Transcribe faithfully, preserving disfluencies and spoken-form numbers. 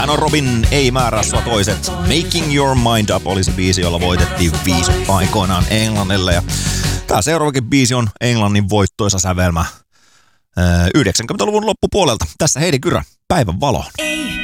Hän on Robin, ei määrää sua toiset. Making Your Mind Up oli se biisi, jolla voitettiin viisu aikoinaan Englannille. Ja tää seuraavakin biisi on Englannin voittoisa sävelmä yhdeksänkymmentäluvun loppupuolelta. Tässä Heidi Kyrö, Päivän valo. Ei